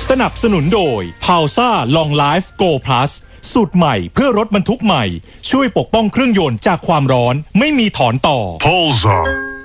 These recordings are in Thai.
สนับสนุนโดย Pausa Long Life Go Plus สูตรใหม่เพื่อรถบรรทุกใหม่ช่วยปกป้องเครื่องยนต์จากความร้อนไม่มีถอนต่อ Pausa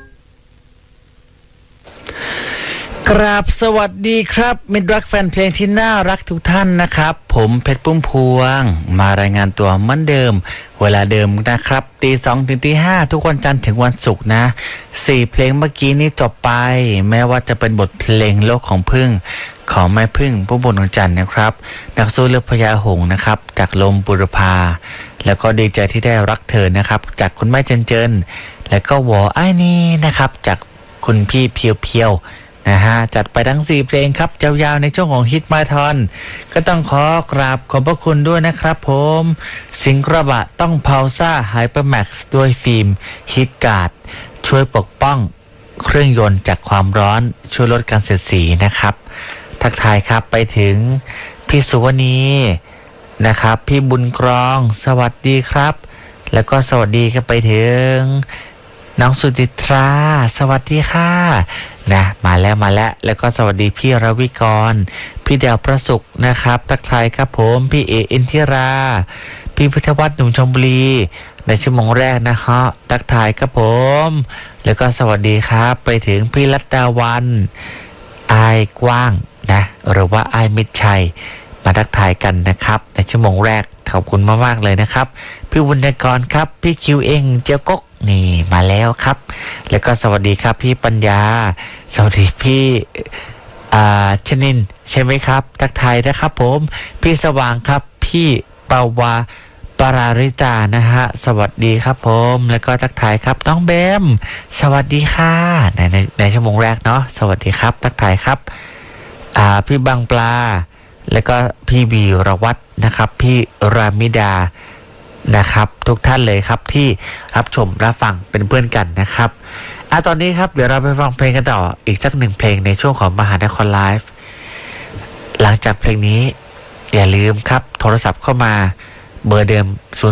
กราบสวัสดีครับมิตรรักแฟนเพลงที่น่ารักทุกท่านนะครับผมเพชรปุ้มพวงมารายงานตัวเหมือนเดิมเวลาเดิมนะครับตี 2 ถึงตี 5ทุกวันจันทร์ถึงวันศุกร์นะ4เพลงเมื่อกี้นี้จบไปแม้ว่าจะเป็นบทเพลงโลกของพึ่งของแม่พึ่งผู้บนของจันทร์นะครับนักสู้เลือกพญาหงส์นะครับจากลมบุรพาแล้วก็ดีใจที่ได้รักเธอนะครับจากคุณแม่เจนแล้วก็วอไอ้นี่นะครับจากคุณพี่เพียวนะฮะจัดไปทั้ง4เพลงครับยาวๆในช่วงของฮิตมาทอนก็ต้องขอกราบขอบพระคุณด้วยนะครับผมสิงกระบะต้องพาวซ่าไฮเปอร์แม็กซ์ด้วยฟิล์มฮิตการ์ดช่วยปกป้องเครื่องยนต์จากความร้อนช่วยลดการเสียดสีนะครับทักทายครับไปถึงพี่สุวรรณีนะครับพี่บุญกรองสวัสดีครับแล้วก็สวัสดีกันไปถึงน้องสุจิตราสวัสดีค่ะนะมาแล้วแล้วก็สวัสดีพี่รวิกรพี่เดวประสุขนะครับทักทายครับผมพี่เออินทิราพี่พุทธวัฒน์หนุ่มชลบุรีในชั่วโมงแรกนะฮะทักทายครับผมแล้วก็สวัสดีครับไปถึงพี่รัตดาวันอายกว้างนะหรือว่าอายมิตรชัยมาทักทายกันนะครับในชั่วโมงแรกขอบคุณมากๆเลยนะครับพี่วุฒิกรครับพี่คิวเองเจียวกกนี่มาแล้วครับแล้วก็สวัสดีครับพี่ปัญญาสวัสดีพี่ชนินใช่ไหมครับทักทายนะครับผมพี่สว่างครับพี่ปาวาปราริตานะฮะสวัสดีครับผมแล้วก็ทักทายครับน้องเบมสวัสดีค่ะในชั่วโมงแรกเนาะสวัสดีครับทักทายครับพี่บางปลาแล้วก็พี่บีรวัตนะครับพี่รามิดานะครับทุกท่านเลยครับที่รับชมรับฟังเป็นเพื่อนกันนะครับตอนนี้ครับเดี๋ยวเราไปฟังเพลงกันต่ออีกสักหนึ่งเพลงในช่วงของมหานครไลฟ์หลังจากเพลงนี้อย่าลืมครับโทรศัพท์เข้ามาเบอร์เดิม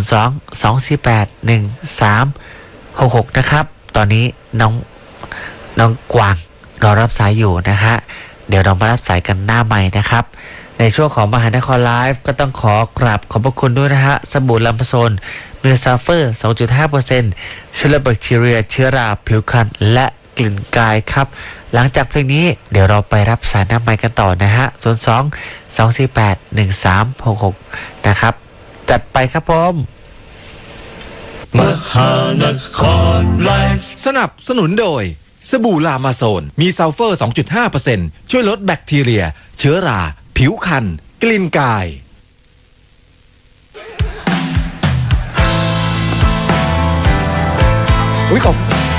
02-248-1366นะครับตอนนี้น้องกวางรอรับสายอยู่นะฮะเดี๋ยวเรามารับสายกันหน้าใหม่นะครับในช่วงของมหานครไลฟ์ก็ต้องขอกราบขอบพระคุณด้วยนะฮะสบู่ลัมพโซนมีซัลเฟอร์ 2.5% ช่วยลดแบคทีเรียเชื้อราผิวพรรณและกลิ่นกายครับหลังจากเพลงนี้เดี๋ยวเราไปรับสายหน้าไมค์กันต่อนะฮะ02-248-1366นะครับจัดไปครับผมมหานครไลฟ์สนับสนุนโดยสบู่ลามาโซนมีซัลเฟอร์ 2.5% ช่วยลดแบคทีเรียเชื้อราผิวคันกลิ่นกายขอบ